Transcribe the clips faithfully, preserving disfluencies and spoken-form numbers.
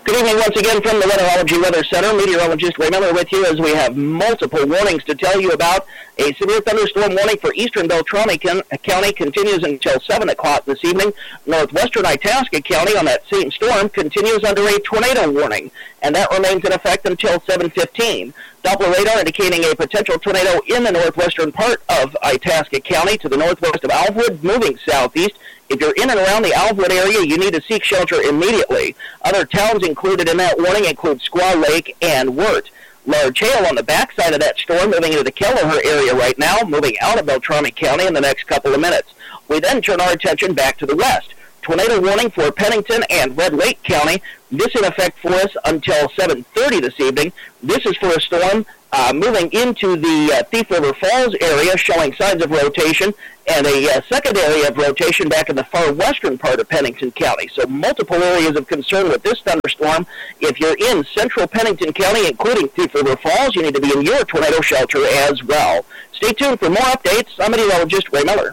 Good evening once again from the Weatherology Weather Center. Meteorologist Ray Miller with you as we have multiple warnings to tell you about. A severe thunderstorm warning for eastern Beltrami County continues until seven o'clock this evening. Northwestern Itasca County on that same storm continues under a tornado warning, and that remains in effect until seven fifteen. Doppler radar indicating a potential tornado in the northwestern part of Itasca County to the northwest of Alvwood, moving southeast. If you're in and around the Alvwood area, you need to seek shelter immediately. Other towns included in that warning include Squaw Lake and Wirt. Large hail on the backside of that storm moving into the Kelleher area right now, moving out of Beltrami County in the next couple of minutes. We then turn our attention back to the west. Tornado warning for Pennington and Red Lake County. This in effect for us until seven thirty this evening. This is for a storm uh, moving into the uh, Thief River Falls area, showing signs of rotation, and a uh, second area of rotation back in the far western part of Pennington County. So multiple areas of concern with this thunderstorm. If you're in central Pennington County, including Thief River Falls, you need to be in your tornado shelter as well. Stay tuned for more updates. I'm meteorologist Ray Miller.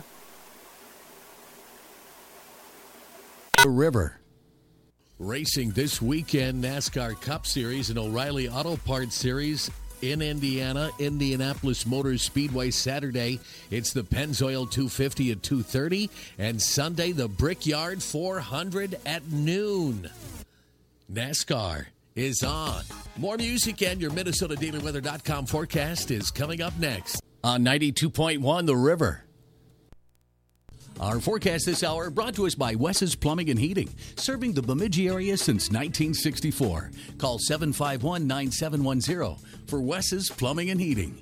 The River. Racing this weekend, NASCAR Cup Series and O'Reilly Auto Parts Series in Indiana, Indianapolis Motor Speedway Saturday. It's the Pennzoil two fifty at two thirty, and Sunday the Brickyard four hundred at noon. NASCAR is on. More music and your Minnesota Daily Weather dot com forecast is coming up next on ninety-two point one The River. Our forecast this hour brought to us by Wes's Plumbing and Heating, serving the Bemidji area since nineteen sixty-four. Call seven five one, nine seven one zero for Wes's Plumbing and Heating.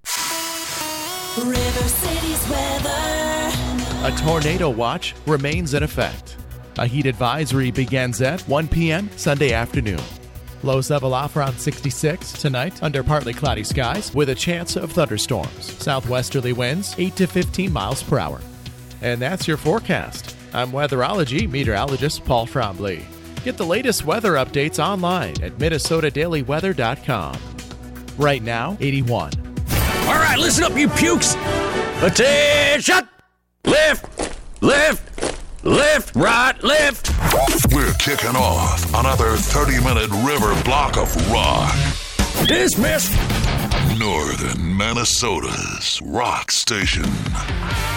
River City's weather. A tornado watch remains in effect. A heat advisory begins at one p.m. Sunday afternoon. Lows level off around sixty-six tonight under partly cloudy skies with a chance of thunderstorms. Southwesterly winds eight to fifteen miles per hour. And that's your forecast. I'm weatherology meteorologist Paul Trombley. Get the latest weather updates online at Minnesota Daily Weather dot com. Right now, eighty-one. All right, listen up, you pukes. Attention! Lift, lift, lift, right, lift. We're kicking off another thirty-minute river block of rock. Dismissed. Northern Minnesota's rock station.